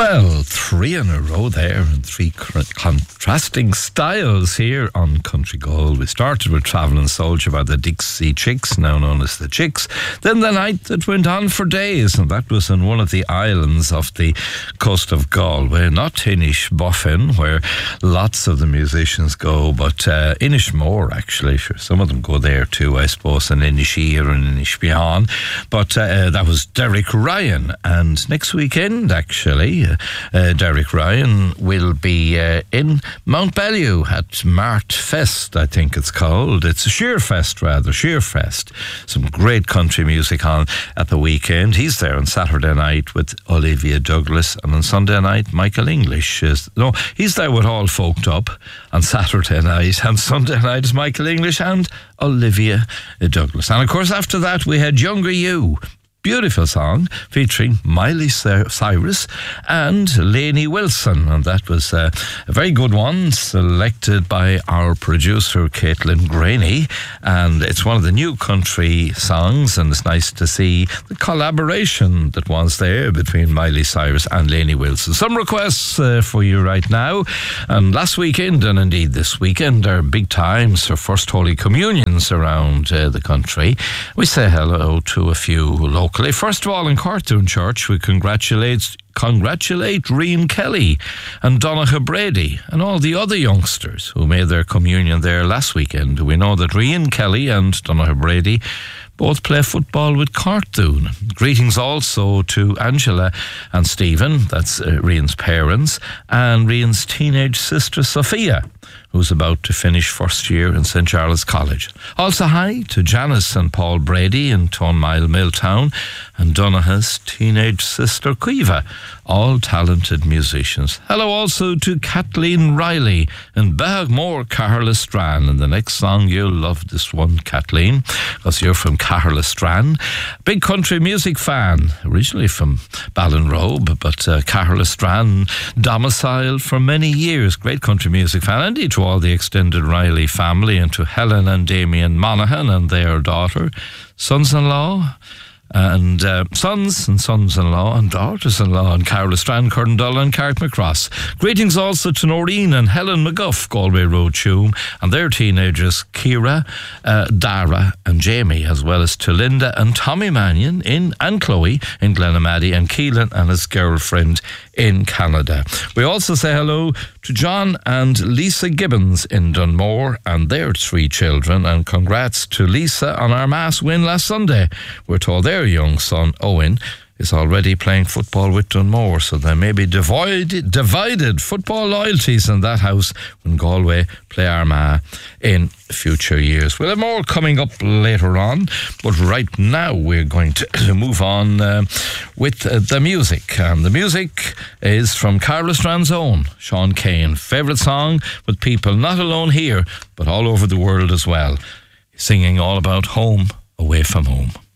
Well, 3 in a row there and 3 contrasting styles here on Country Gold. We started with Travelling Soldier by the Dixie Chicks, now known as the Chicks. Then the night that went on for days, and that was in one of the islands off the coast of Galway, not Inishbofin, where lots of the musicians go, but Inishmore, actually. Sure, some of them go there too, I suppose, and Inisheer and Inishbehan. But that was Derek Ryan, and next weekend, actually, Derek Ryan will be in Mount Bellew at Mart Fest, I think it's called. It's a Sheerfest, rather, Sheerfest. Some great country music on at the weekend. He's there on Saturday night with Olivia Douglas, and on Sunday night, Michael English. He's there with All Folked Up on Saturday night, and Sunday night is Michael English and Olivia Douglas. And of course, after that, we had Younger You. Beautiful song featuring Miley Cyrus and Lainey Wilson, and that was a very good one, selected by our producer Caitlin Graney, and it's one of the new country songs, and it's nice to see the collaboration that was there between Miley Cyrus and Lainey Wilson. Some requests for you right now, and last weekend and indeed this weekend are big times for First Holy Communions around the country. We say hello to a few locally. First of all, in Cartoon Church, we congratulate Rian Kelly and Donagh Brady and all the other youngsters who made their communion there last weekend. We know that Rian Kelly and Donagh Brady both play football with Cartoon. Greetings also to Angela and Stephen, that's Rian's parents, and Rian's teenage sister Sophia, who's about to finish first year in St. Charles College. Also hi to Janice and Paul Brady in Tonmile Milltown, and Donagh's teenage sister Cueva, all talented musicians. Hello also to Kathleen Riley and Bahagmore, Caherlistran. And the next song, you'll love this one, Kathleen, because you're from Caherlistran. Big country music fan, originally from Ballinrobe, but Caherlistran domiciled for many years. Great country music fan, indeed, to all the extended Riley family, and to Helen and Damien Monaghan and their daughter, sons-in-law, and sons and sons-in-law and daughters-in-law in Caherlistran, Curtindull and Carrickmacross. Greetings also to Noreen and Helen McGuff, Galway Road Tuam, and their teenagers Ciara, Dara and Jamie, as well as to Linda and Tommy Mannion and Chloe in Glenamaddy, and Keelan and his girlfriend in Canada. We also say hello to John and Lisa Gibbons in Dunmore and their 3 children, and congrats to Lisa on our mass win last Sunday. We're told their young son Owen is already playing football with Dunmore, so there may be divided football loyalties in that house when Galway play Armagh in future years. We'll have more coming up later on, but right now we're going to move on with the music. And the music is from Caherlistran's own Sean Kane. Favourite song with people not alone here, but all over the world as well, singing all about home, away from home.